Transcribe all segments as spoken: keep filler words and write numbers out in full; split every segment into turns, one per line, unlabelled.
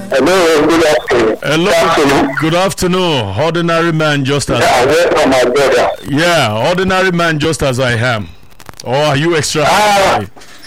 Hello, good afternoon.
Hello.
Good afternoon.
Good afternoon. Ordinary man just as
Yeah, welcome, my brother.
Yeah, ordinary man just as I am. Or are you extra?
Ah,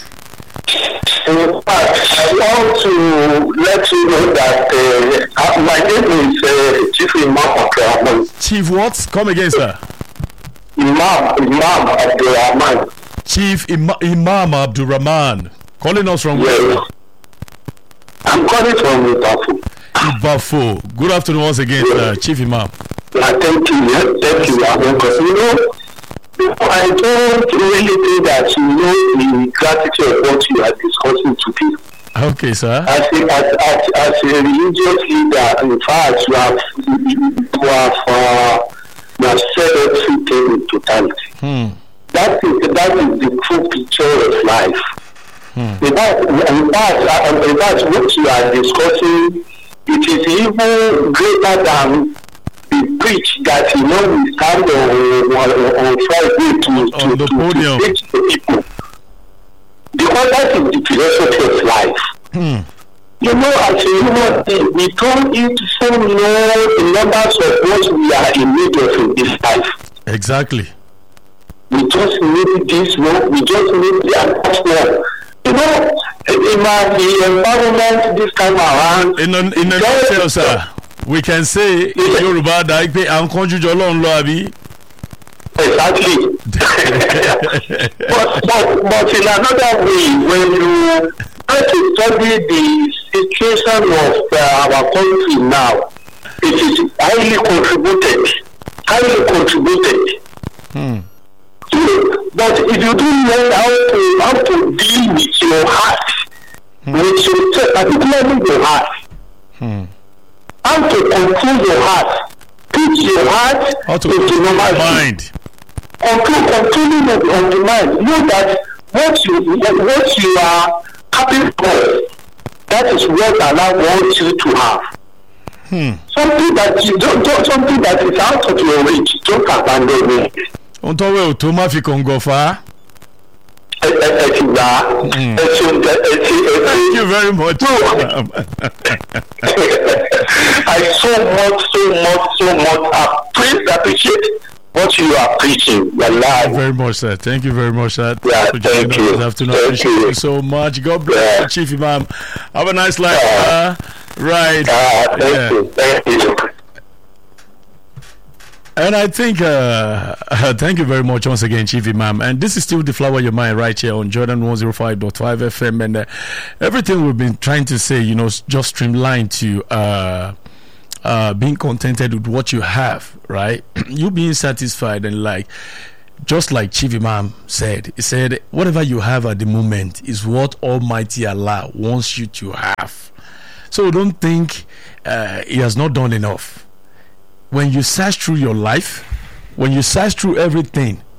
in fact, I want to let you know that uh, my name is uh, Chief Imam Abdulrahman.
Chief what? Come again, sir.
Imam, Imam Abdulrahman.
Chief Ima- Imam Abdulrahman. Calling us from where?
Yes. I'm calling from Ibafu.
Ibafo. Good afternoon once again, sir. Chief Imam.
Uh, thank you, yes, thank you. Because you know, I don't really think that you know the gratitude of what you are discussing today.
Okay, sir.
As a, as, as, as a religious leader, in fact, you have, you have, uh, you have said everything in totality.
Hmm.
That is, that is the true picture of life.
Hmm.
In fact, in fact, in fact, what you are discussing, it is even greater than the preach that you know we stand on, on, on Friday to,
On
to,
the
to,
podium.
to teach the people. Because that is the philosophy of life.
Hmm.
You know, as a human being, we don't even know the numbers of what we are in need of in this life.
Exactly.
We just need this one, we just need the last one. You know, in my, the environment this time around,
In a, in a nutshell, sir, we can say in Yoruba that I pay Ankonju Jolon Loabi.
exactly. but, but, but in another way, when you try to study the situation of uh, our country now, it is highly contributed, highly contributed.
Hmm.
But if you don't learn how to how to deal with your heart, hmm. with yourself, particularly your heart,
Hmm.
how to control your heart, put your heart
How to
into
control
normal
your mind.
control controlling of on the mind. Know that what you what you are happy for, that is what Allah wants you to have.
Hmm.
Something that you don't, don't something that is out of your reach, don't abandon it.
On top of to ma fi kongo fa.
Ẹ ẹ ẹ ti gbà á.
Mm.
Ẹ ti ẹ ẹ ti ẹ ti.
Thank you very much.
I so much, so much, so much appreciate, appreciate what you are preaching. Your
Thank
life.
you very much, sir. Thank you very much, sir.
Yeah,
for joining
thank
us
you.
this afternoon.
Thank
Appreciate
you.
you so much. God bless
Yeah.
you, Chief Imam. Have a nice life.
Yeah.
Uh, right.
Ah, thank
Yeah.
you, thank you.
And I think, uh, thank you very much once again, Chief Imam. And this is still the Flower Your Mind right here on Jordan one oh five point five F M. And uh, everything we've been trying to say, you know, just streamlined to uh, uh, being contented with what you have, right? You being satisfied and like, just like Chief Imam said, he said, whatever you have at the moment is what Almighty Allah wants you to have. So don't think uh, he has not done enough. When you search through your life, when you search through everything,